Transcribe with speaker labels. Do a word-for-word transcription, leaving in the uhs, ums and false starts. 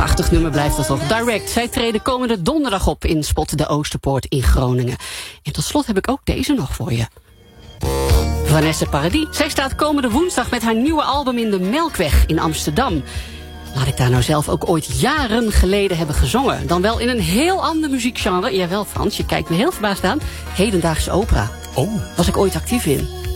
Speaker 1: Prachtig nummer blijft dat toch. Direct. Zij treden komende donderdag op in Spot de Oosterpoort in Groningen. En tot slot heb ik ook deze nog voor je. Vanessa Paradis. Zij staat komende woensdag met haar nieuwe album in de Melkweg in Amsterdam. Laat ik daar nou zelf ook ooit jaren geleden hebben gezongen. Dan wel in een heel ander muziekgenre. Jawel Frans, je kijkt me heel verbaasd aan. Hedendaagse opera.
Speaker 2: Oh.
Speaker 1: Was ik ooit actief in.